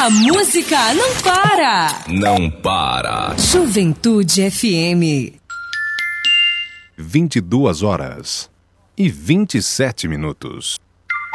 A música não para. Não para. Juventude FM. 22 horas e 27 minutos.